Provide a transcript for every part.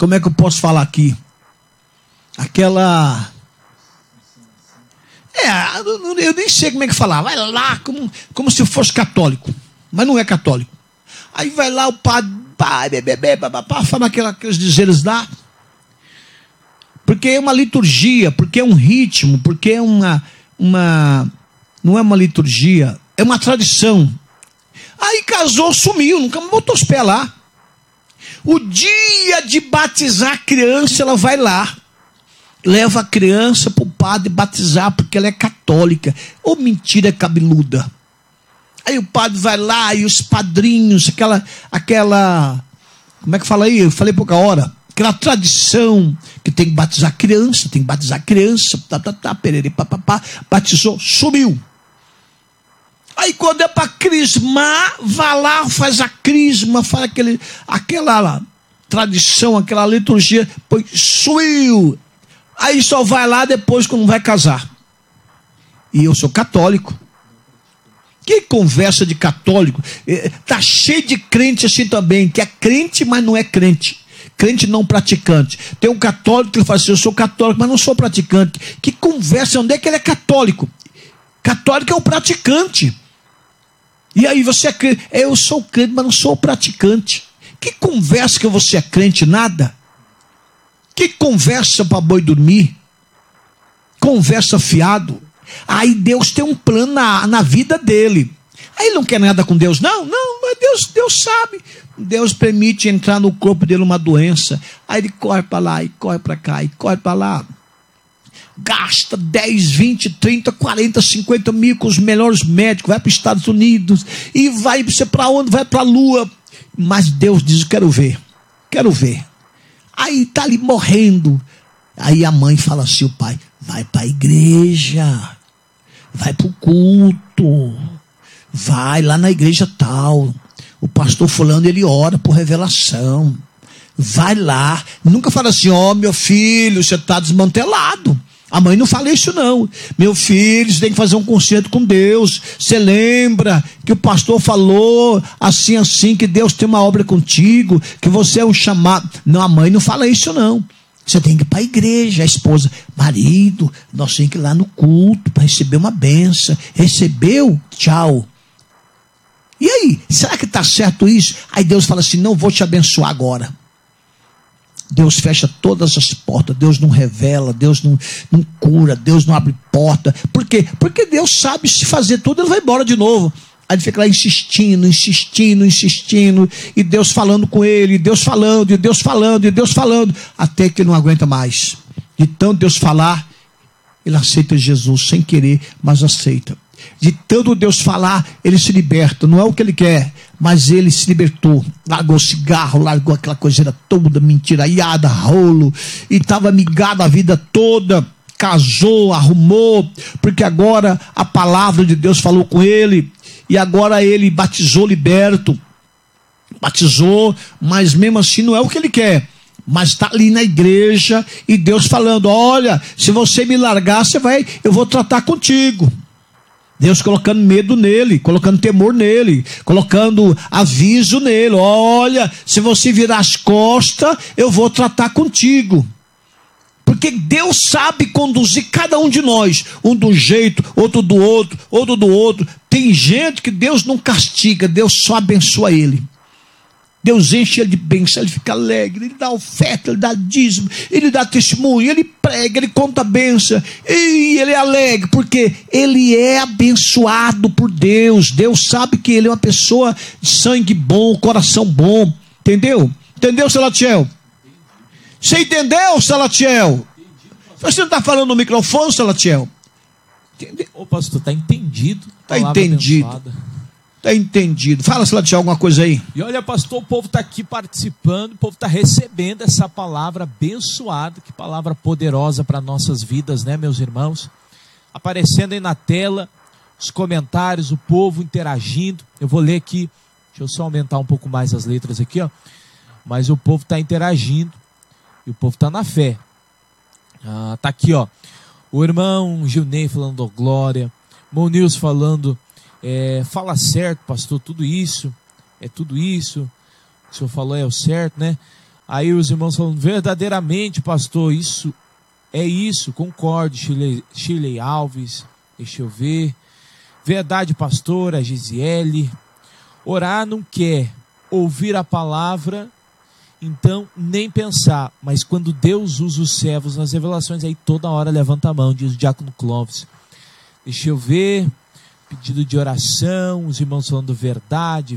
como é que eu posso falar aqui? Aquela... eu nem sei como é que falar. Vai lá como se fosse católico, mas não é católico. Aí vai lá o padre, fala aqueles dizeres lá, porque é uma liturgia, porque é um ritmo, porque é não é uma liturgia, é uma tradição. Aí casou, sumiu, nunca botou os pés lá. O dia de batizar a criança, ela vai lá, leva a criança para o padre batizar, porque ela é católica. Ô, mentira cabeluda. Aí o padre vai lá, e os padrinhos, aquela, como é que fala aí? Eu falei pouca hora. Aquela tradição que tem que batizar a criança, perere, papapá, batizou, sumiu. Aí quando é para crismar, vai lá, faz a crisma, faz aquela tradição, aquela liturgia, pois sumiu. Aí só vai lá depois quando vai casar. E eu sou católico. Que conversa de católico? Tá cheio de crente assim também, que é crente, mas não é crente. Crente não praticante. Tem um católico que fala assim, eu sou católico, mas não sou praticante. Que conversa, onde é que ele é católico? Católico é o praticante. E aí você é crente, eu sou crente, mas não sou praticante. Que conversa que você é crente? Nada. Que conversa para boi dormir? Conversa fiado. Aí Deus tem um plano na vida dele. Aí ele não quer nada com Deus. Não, mas Deus sabe. Deus permite entrar no corpo dele uma doença. Aí ele corre para lá, e corre para cá, e corre para lá. Gasta 10, 20, 30, 40, 50 mil com os melhores médicos. Vai para os Estados Unidos. E vai para onde? Vai para a Lua. Mas Deus diz, quero ver. Aí está ali morrendo. Aí a mãe fala assim, o pai, vai para a igreja, vai para o culto, vai lá na igreja tal, o pastor fulano ele ora por revelação, vai lá. Nunca fala assim, meu filho, você está desmantelado. A mãe não fala isso não. Meu filho, você tem que fazer um concerto com Deus. Você lembra que o pastor falou assim, que Deus tem uma obra contigo, que você é um chamado. Não, a mãe não fala isso não. Você tem que ir para a igreja, a esposa, marido, nós temos que ir lá no culto para receber uma bênção. Recebeu? Tchau. E aí, será que está certo isso? Aí Deus fala assim, não vou te abençoar agora. Deus fecha todas as portas, Deus não revela, Deus não cura, Deus não abre porta. Por quê? Porque Deus sabe se fazer tudo, ele vai embora de novo. Aí ele fica lá insistindo, e Deus falando com ele, Deus falando, até que não aguenta mais. De tanto Deus falar, ele aceita Jesus, sem querer, mas aceita. De tanto Deus falar, ele se liberta. Não é o que ele quer, mas ele se libertou. Largou o cigarro, largou aquela coiseira toda, mentiraiada, rolo, e estava amigado a vida toda. Casou, arrumou, porque agora a palavra de Deus falou com ele, e agora ele batizou liberto. Batizou, mas mesmo assim não é o que ele quer. Mas está ali na igreja, e Deus falando, olha, se você me largar, eu vou tratar contigo. Deus colocando medo nele, colocando temor nele, colocando aviso nele. Olha, se você virar as costas, eu vou tratar contigo. Porque Deus sabe conduzir cada um de nós. Um do jeito, outro do outro, outro do outro. Tem gente que Deus não castiga, Deus só abençoa ele. Deus enche ele de bênção, ele fica alegre, ele dá oferta, ele dá dízimo, ele dá testemunho, ele prega, ele conta a bênção, e ele é alegre, porque ele é abençoado por Deus. Deus sabe que ele é uma pessoa de sangue bom, coração bom, entendeu? Entendeu, Salatiel? Você entendeu, Salatiel? Você não está falando no microfone, Salatiel? Ô pastor, está entendido. Está entendido. Abençoada. Está entendido. Fala, Salatiel, alguma coisa aí. E olha, pastor, o povo está aqui participando, o povo está recebendo essa palavra abençoada, que palavra poderosa para nossas vidas, né, meus irmãos? Aparecendo aí na tela, os comentários, o povo interagindo. Eu vou ler aqui, deixa eu só aumentar um pouco mais as letras aqui, ó. Mas o povo está interagindo, e o povo está na fé. Tá aqui, ó, o irmão Gilney falando glória, Monils falando... fala certo, pastor, tudo isso, é tudo isso que o senhor falou é o certo, né? Aí os irmãos falando, verdadeiramente, pastor, isso, concordo. Shirley Alves, deixa eu ver. Verdade, pastora Gisele. Orar não quer, ouvir a palavra, então nem pensar. Mas quando Deus usa os servos nas revelações, aí toda hora levanta a mão, diz o diácono Clóvis. Deixa eu ver, pedido de oração, os irmãos falando verdade.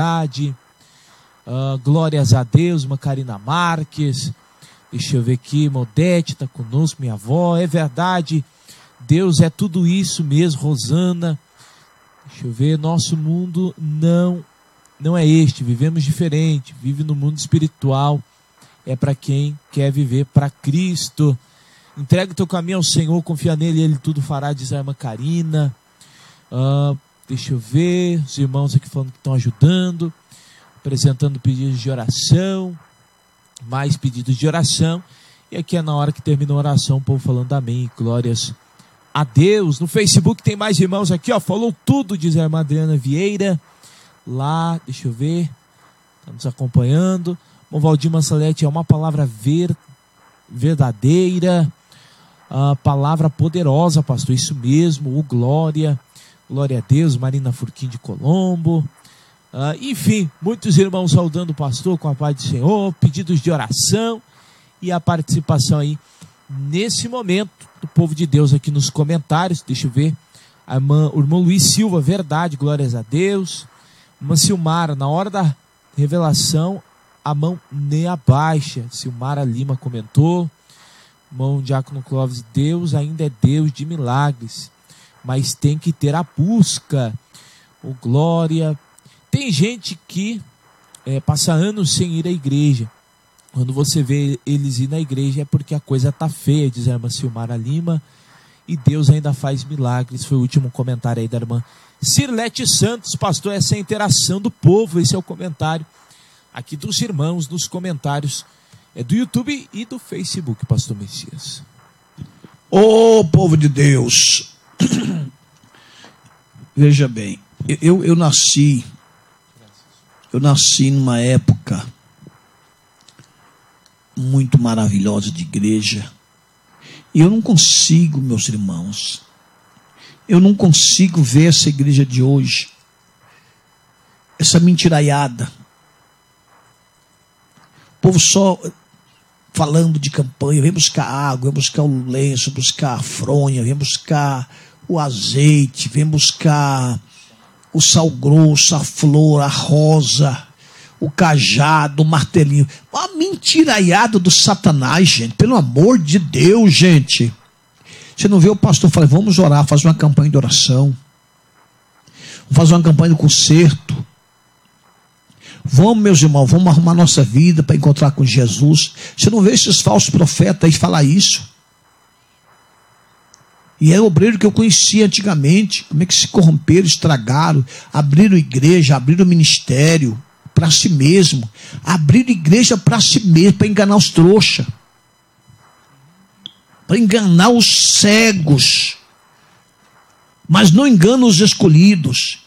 Glórias a Deus, Macarina Marques. Deixa eu ver aqui, Modete está conosco, minha avó. É verdade, Deus é tudo isso mesmo, Rosana. Deixa eu ver, nosso mundo não é este, vivemos diferente, vive no mundo espiritual, é para quem quer viver para Cristo. Entrega o teu caminho ao Senhor, confia nele, ele tudo fará, diz a irmã Karina. Deixa eu ver, os irmãos aqui falando que estão ajudando, apresentando pedidos de oração, mais pedidos de oração, e aqui é na hora que termina a oração, o povo falando amém, glórias a Deus. No Facebook tem mais irmãos aqui, ó, falou tudo, diz a irmã Adriana Vieira, lá, deixa eu ver, está nos acompanhando. O Valdir Mansalete, é uma palavra verdadeira, palavra poderosa, pastor, isso mesmo, glória a Deus. Marina Furquim de Colombo, enfim, muitos irmãos saudando o pastor com a paz do Senhor, pedidos de oração e a participação aí nesse momento do povo de Deus aqui nos comentários. Deixa eu ver, o irmão Luiz Silva, verdade, glórias a Deus. Irmã Silmara, na hora da revelação a mão nem abaixa. Silmara Lima comentou. Irmão Diácono Clóvis, Deus ainda é Deus de milagres, mas tem que ter a busca. Glória. Tem gente que passa anos sem ir à igreja. Quando você vê eles ir na igreja é porque a coisa está feia, diz a irmã Silmara Lima, e Deus ainda faz milagres. Foi o último comentário aí da irmã Cirlete Santos. Pastor, essa é a interação do povo, esse é o comentário aqui dos irmãos nos comentários do YouTube e do Facebook, pastor Messias. Ô povo de Deus, veja bem, eu nasci numa época muito maravilhosa de igreja, e eu não consigo, meus irmãos, eu não consigo ver essa igreja de hoje, essa mentiraiada, o povo só falando de campanha, vem buscar água, vem buscar o lenço, vem buscar a fronha, vem buscar o azeite, vem buscar o sal grosso, a flor, a rosa, o cajado, o martelinho. Uma mentiraiada do Satanás, gente. Pelo amor de Deus, gente. Você não vê o pastor falar, vamos orar, fazer uma campanha de oração. Vamos fazer uma campanha de conserto. Vamos, meus irmãos, vamos arrumar nossa vida para encontrar com Jesus. Você não vê esses falsos profetas aí falar isso? E é o obreiro que eu conhecia antigamente. Como é que se corromperam, estragaram, abriram igreja, abriram ministério para si mesmo, abriram igreja para si mesmo, para enganar os trouxas, para enganar os cegos, mas não enganam os escolhidos.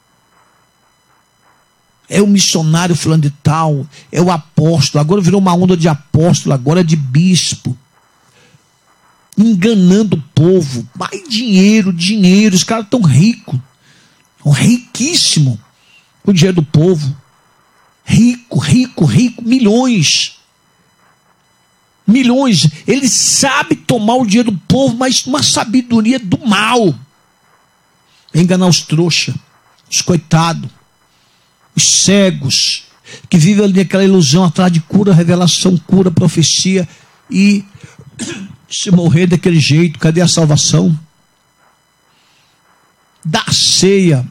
É o missionário fulano de tal, é o apóstolo, agora virou uma onda de apóstolo, agora é de bispo, enganando o povo. Mais dinheiro, os caras estão ricos, riquíssimos, com o dinheiro do povo. Rico, milhões. Ele sabe tomar o dinheiro do povo, mas uma sabedoria do mal. Enganar os trouxas, os coitados, os cegos, que vivem ali naquela ilusão atrás de cura, revelação, cura, profecia, e se morrer daquele jeito, cadê a salvação? Dá ceia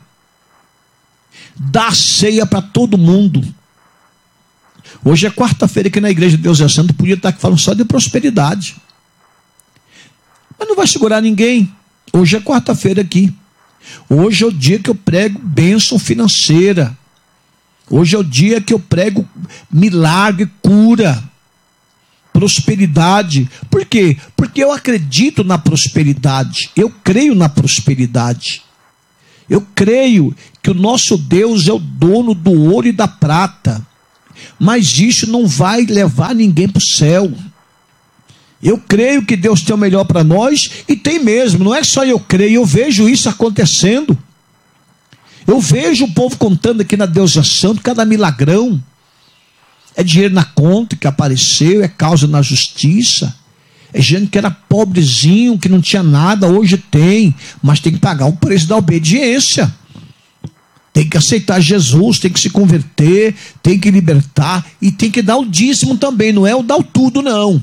para todo mundo. Hoje é quarta-feira aqui na igreja de Deus é Santo, podia estar aqui falando só de prosperidade, mas não vai segurar ninguém. Hoje é quarta-feira aqui. Hoje é o dia que eu prego bênção financeira. Hoje é o dia que eu prego milagre, cura, prosperidade. Por quê? Porque eu acredito na prosperidade. Eu creio na prosperidade. Eu creio que o nosso Deus é o dono do ouro e da prata. mas isso não vai levar ninguém para o céu. Eu creio que Deus tem o melhor para nós, e tem mesmo, não é só eu creio, eu vejo isso acontecendo. Eu vejo o povo contando aqui na Deus é Santo, cada milagrão. É dinheiro na conta que apareceu, é causa na justiça. É gente que era pobrezinho, que não tinha nada, hoje tem, mas tem que pagar o preço da obediência. Tem que aceitar Jesus, tem que se converter, tem que libertar, e tem que dar o dízimo também, não é o dar o tudo não.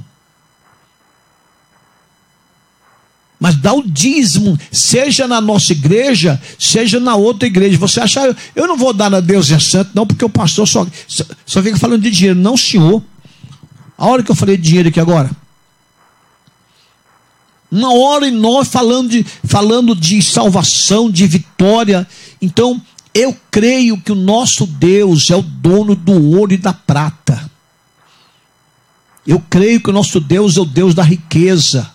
Mas dá o dízimo, seja na nossa igreja, seja na outra igreja. Você acha, eu não vou dar na Deus é Santo, não, porque o pastor só fica falando de dinheiro. Não, senhor. A hora que eu falei de dinheiro aqui agora, 1h09 falando de salvação, de vitória. Então, eu creio que o nosso Deus é o dono do ouro e da prata. Eu creio que o nosso Deus é o Deus da riqueza.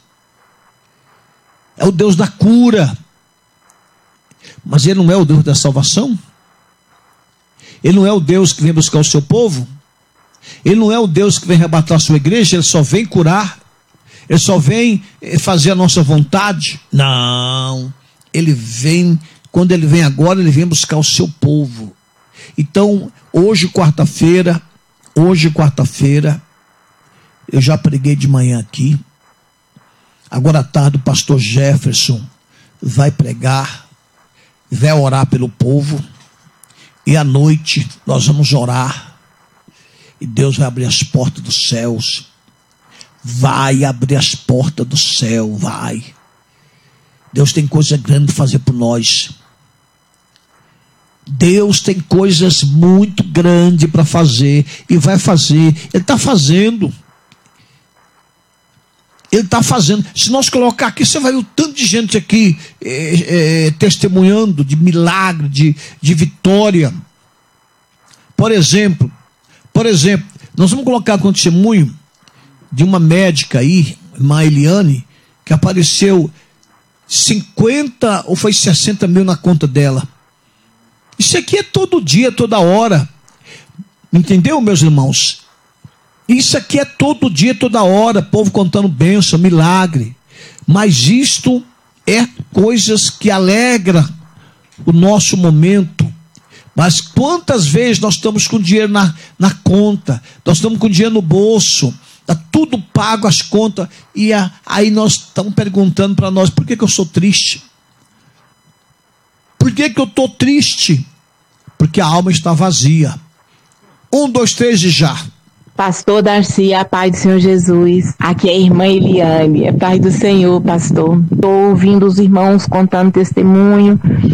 É o Deus da cura. Mas Ele não é o Deus da salvação? Ele não é o Deus que vem buscar o seu povo? Ele não é o Deus que vem arrebatar a sua igreja? Ele só vem curar? Ele só vem fazer a nossa vontade? Não. Ele vem, quando Ele vem agora, Ele vem buscar o seu povo. Então, hoje quarta-feira, eu já preguei de manhã aqui. Agora à tarde o pastor Jefferson vai pregar, vai orar pelo povo, e à noite nós vamos orar, e Deus vai abrir as portas dos céus, vai abrir as portas do céu, vai. Deus tem coisa grande para fazer por nós. Deus tem coisas muito grandes para fazer, e vai fazer. Ele está fazendo. Ele está fazendo. Se nós colocar aqui, você vai ver o tanto de gente aqui testemunhando de milagre, de vitória. Por exemplo, nós vamos colocar um testemunho de uma médica aí, irmã Eliane, que apareceu 50 ou foi 60 mil na conta dela. Isso aqui é todo dia, toda hora. Entendeu, meus irmãos? Isso aqui é todo dia, toda hora, povo contando bênção, milagre. Mas isto é coisas que alegram o nosso momento. Mas quantas vezes nós estamos com dinheiro na conta, nós estamos com dinheiro no bolso, está tudo pago as contas, e aí nós estamos perguntando para nós, por que eu sou triste? Por que eu estou triste? Porque a alma está vazia. 1, 2, 3 e já. Pastor Darcy, a paz do Senhor Jesus. Aqui é a irmã Eliane, é paz do Senhor, pastor. Estou ouvindo os irmãos contando testemunho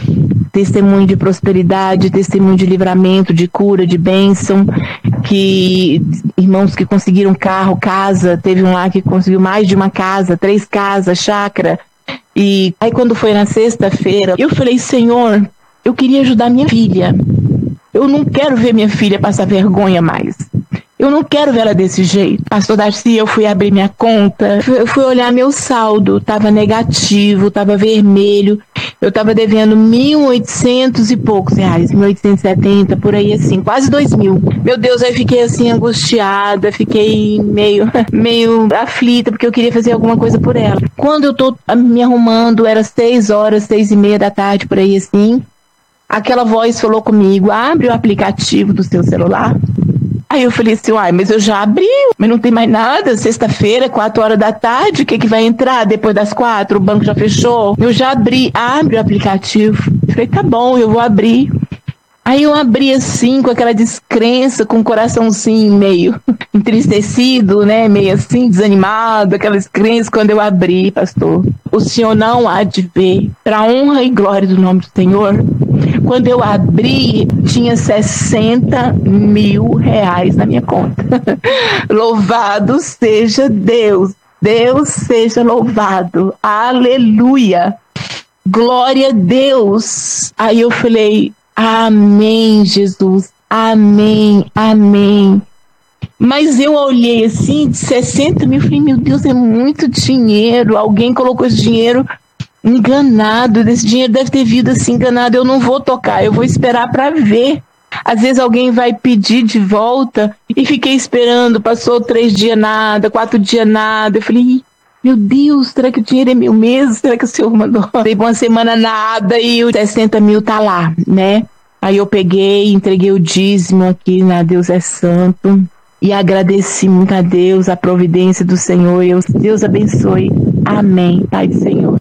de prosperidade, testemunho de livramento, de cura, de bênção, que irmãos que conseguiram carro, casa, teve um lá que conseguiu mais de uma casa, 3 casas, chácara. E aí quando foi na sexta-feira, eu falei, Senhor, eu queria ajudar minha filha. Eu não quero ver minha filha passar vergonha mais. Eu não quero ver ela desse jeito. Pastor Darcy, eu fui abrir minha conta, eu fui olhar meu saldo, estava negativo, estava vermelho, eu estava devendo 1.800 e poucos reais, 1.870, por aí assim, quase 2.000. Meu Deus, aí fiquei assim angustiada, fiquei meio aflita, porque eu queria fazer alguma coisa por ela. Quando eu tô me arrumando, era 6h, 6h30 da tarde, por aí assim, aquela voz falou comigo, abre o aplicativo do seu celular. Aí eu falei assim, mas eu já abri, mas não tem mais nada, sexta-feira, 4h da tarde, o que vai entrar depois das 4? O banco já fechou. Eu já abri, abre o aplicativo. Eu falei, tá bom, eu vou abrir. Aí eu abri assim, com aquela descrença, com o coração assim, meio entristecido, né, meio assim, desanimado, aquela descrença quando eu abri, pastor. O Senhor não há de ver, para a honra e glória do nome do Senhor. Quando eu abri, tinha 60 mil reais na minha conta. Louvado seja Deus. Deus seja louvado. Aleluia. Glória a Deus. Aí eu falei, amém, Jesus. Amém, amém. Mas eu olhei assim, de 60 mil, falei, meu Deus, é muito dinheiro. Alguém colocou esse dinheiro enganado, esse dinheiro deve ter vindo assim enganado, eu não vou tocar, eu vou esperar para ver Às vezes alguém vai pedir de volta e fiquei esperando, passou 3 dias nada, 4 dias nada. Eu falei, meu Deus, será que o dinheiro é meu mesmo? Será que o senhor mandou? Dei uma semana nada e os 60 mil tá lá, né? Aí eu peguei, entreguei o dízimo aqui na Deus é Santo e agradeci muito a Deus, a providência do Senhor. Deus abençoe. Amém, Pai do Senhor.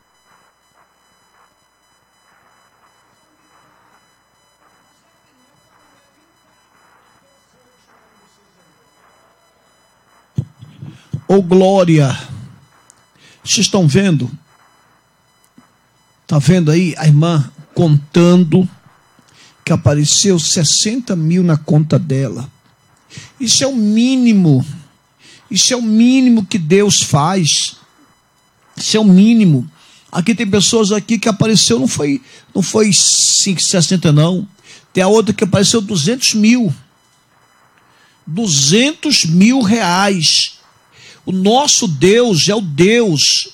Ô glória! Vocês estão vendo? Está vendo aí a irmã contando que apareceu 60 mil na conta dela. Isso é o mínimo. Isso é o mínimo que Deus faz. Isso é o mínimo. Aqui tem pessoas aqui que apareceu, não foi 60 não. Tem a outra que apareceu 200 mil. 200 mil reais. O nosso Deus é o Deus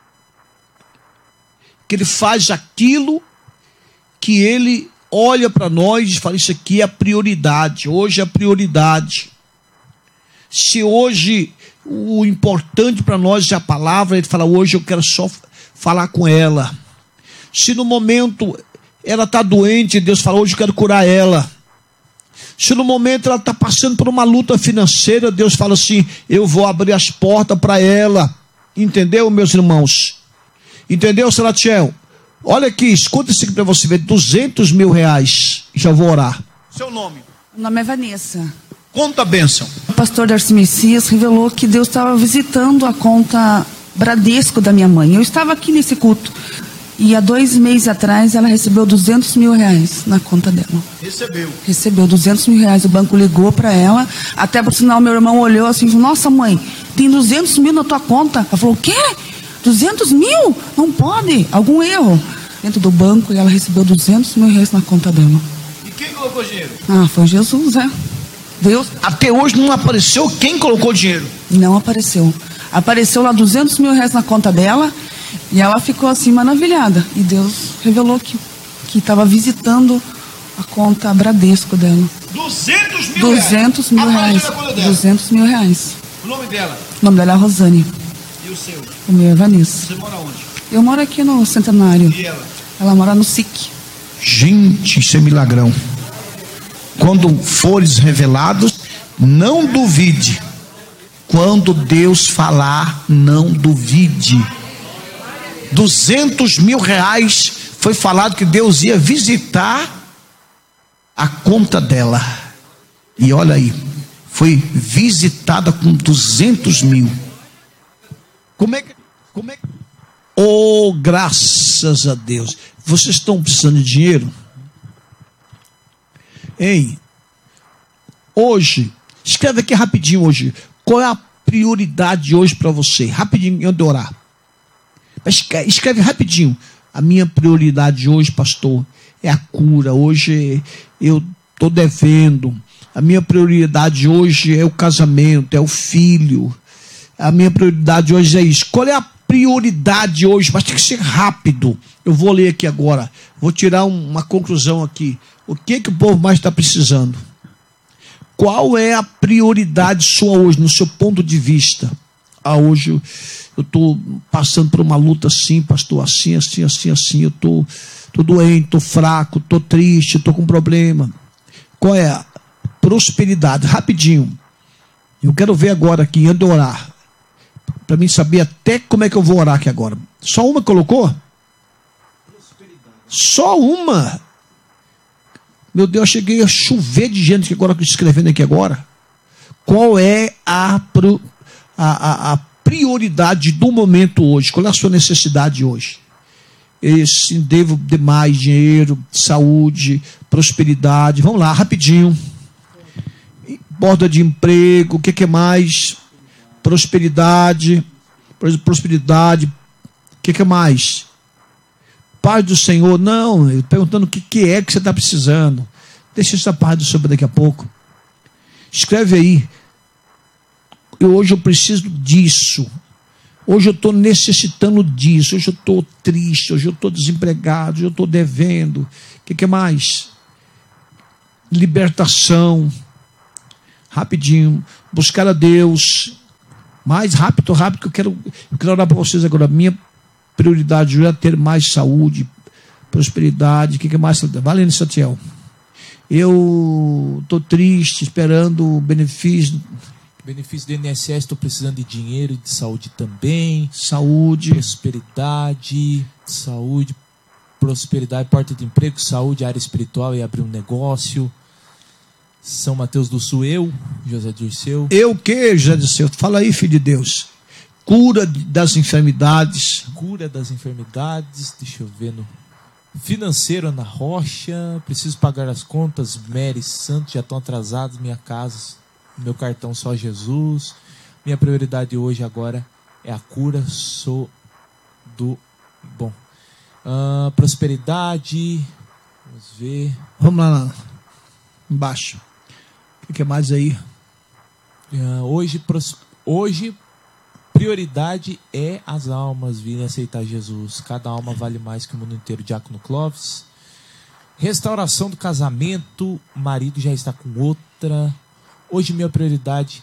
que Ele faz aquilo que Ele olha para nós e fala, isso aqui é a prioridade, hoje é a prioridade. Se hoje o importante para nós é a palavra, Ele fala, hoje eu quero só falar com ela. Se no momento ela está doente, Deus fala, hoje eu quero curar ela. Se no momento ela está passando por uma luta financeira, Deus fala assim, eu vou abrir as portas para ela. Entendeu, meus irmãos? Entendeu, Salatiel? Olha aqui, escuta isso aqui para você ver, 200 mil reais. Já vou orar. Seu nome? Meu nome é Vanessa. Conta a bênção. O pastor Darcy Messias revelou que Deus estava visitando a conta Bradesco da minha mãe. Eu estava aqui nesse culto. E há 2 meses atrás ela recebeu 200 mil reais na conta dela. Recebeu 200 mil reais. O banco ligou para ela. Até por sinal, meu irmão olhou assim e falou, nossa mãe, tem 200 mil na tua conta. Ela falou, o quê? 200 mil? Não pode. Algum erro. Dentro do banco, e ela recebeu 200 mil reais na conta dela. E quem colocou dinheiro? Foi Jesus, Deus. Até hoje não apareceu quem colocou dinheiro? Não apareceu. Apareceu lá 200 mil reais na conta dela, e ela ficou assim maravilhada. E Deus revelou que estava visitando a conta Bradesco dela. 200 mil 200 mil reais. 200 mil reais. O nome dela? O nome dela é Rosane. E o seu? O meu é Vanessa. Você mora onde? Eu moro aqui no Centenário. E ela? Ela mora no SIC. Gente, isso é milagrão. Quando fores revelados, não duvide. Quando Deus falar, não duvide. 200 mil reais foi falado que Deus ia visitar a conta dela. E olha aí, foi visitada com 200 mil. Como é que... Oh, graças a Deus. Vocês estão precisando de dinheiro? Hein? Hoje, escreve aqui rapidinho hoje. Qual é a prioridade hoje para você? Rapidinho, eu de orar. Escreve rapidinho. A minha prioridade hoje, pastor, é a cura. Hoje eu estou devendo. A minha prioridade hoje é o casamento, é o filho. A minha prioridade hoje é isso. Qual é a prioridade hoje? Mas tem que ser rápido. Eu vou ler aqui agora. Vou tirar uma conclusão aqui. O que o povo mais está precisando? Qual é a prioridade sua hoje, no seu ponto de vista? Hoje eu estou passando por uma luta assim, pastor, assim. Eu estou doente, estou fraco, estou triste, estou com problema. Qual é a prosperidade? Rapidinho. Eu quero ver agora aqui, antes de orar. Para mim saber até como é que eu vou orar aqui agora. Só uma colocou? Só uma? Meu Deus, eu cheguei a chover de gente que agora escrevendo aqui agora. Qual é a prioridade do momento hoje? Qual é a sua necessidade hoje? Devo demais dinheiro, saúde, prosperidade. Vamos lá, rapidinho. Borda de emprego, o que mais? Prosperidade, o que mais? Paz do Senhor, não, perguntando o que é que você está precisando. Deixa essa paz do Senhor daqui a pouco. Escreve aí. Hoje eu preciso disso. Hoje eu estou necessitando disso. Hoje eu estou triste. Hoje eu estou desempregado. Hoje eu estou devendo. O que mais? libertação, rapidinho, buscar a Deus, mais rápido, que eu quero orar para vocês agora. Minha prioridade hoje é ter mais saúde, prosperidade. O que mais? Valendo, Satiel. Eu estou triste, esperando o benefício. Benefício do INSS, estou precisando de dinheiro e de saúde também. Saúde. Prosperidade, saúde, prosperidade, porta de emprego, saúde, área espiritual e abrir um negócio. São Mateus do Sul, José Dirceu. Eu que, José Dirceu? Fala aí, filho de Deus. Cura das enfermidades. Cura das enfermidades, deixa eu ver no financeiro, Ana Rocha. Preciso pagar as contas, Mary Santos, já estão atrasados, minha casa, meu cartão só Jesus. Minha prioridade hoje agora é a cura, sou do bom. Prosperidade, vamos ver. Vamos lá embaixo. O que é mais aí? Hoje prioridade é as almas virem aceitar Jesus. Cada alma vale mais que o mundo inteiro. Diácono Clóvis. Restauração do casamento. O marido já está com outra. Hoje minha prioridade,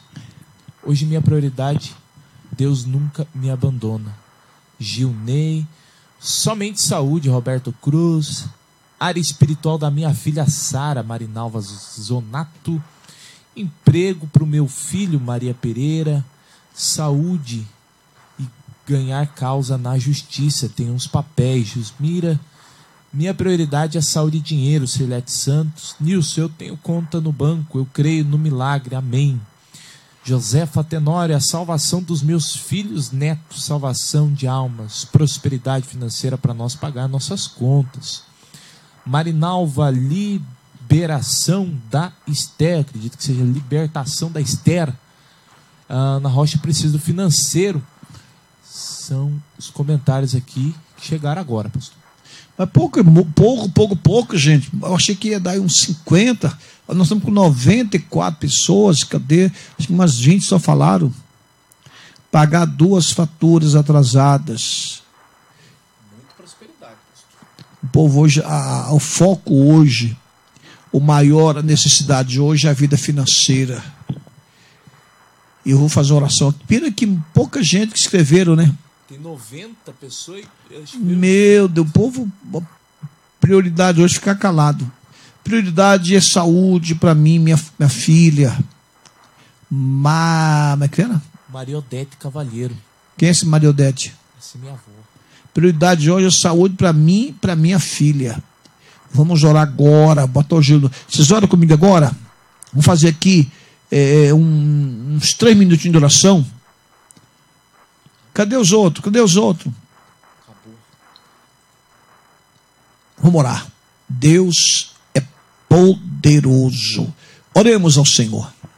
Deus nunca me abandona. Gilney. Somente saúde, Roberto Cruz. Área espiritual da minha filha Sara Marinalva Zonato. Emprego para o meu filho Maria Pereira. Saúde e ganhar causa na justiça. Tem uns papéis. Jusmira. Minha prioridade é saúde e dinheiro. Celete Santos. Nilson, eu tenho conta no banco. Eu creio no milagre. Amém. Josefa Tenório, a salvação dos meus filhos netos. Salvação de almas. Prosperidade financeira para nós pagar nossas contas. Marinalva, liberação da Esther. Acredito que seja libertação da Esther. Ana Rocha, precisa do financeiro. São os comentários aqui que chegaram agora, pastor. Mas pouco, gente. Eu achei que ia dar uns 50. Nós estamos com 94 pessoas. Cadê? Acho que umas 20 só falaram. Pagar 2 faturas atrasadas. Muita prosperidade, pastor. O povo hoje, o foco hoje, o maior, a necessidade hoje é a vida financeira. E eu vou fazer uma oração aqui. Pena que pouca gente que escreveram, né? Tem 90 pessoas. Meu Deus, o povo, prioridade hoje é ficar calado. Prioridade é saúde para mim, minha filha. Como é que era? Maria Odete Cavalheiro. Quem é esse Maria Odete? Essa é minha avó. Prioridade hoje é saúde para mim e para minha filha. Vamos orar agora. Bota o gelo. Vocês oram comigo agora? Vamos fazer aqui uns 3 minutinhos de oração. Cadê os outros? Acabou. Vamos orar. Deus é poderoso. Oremos ao Senhor.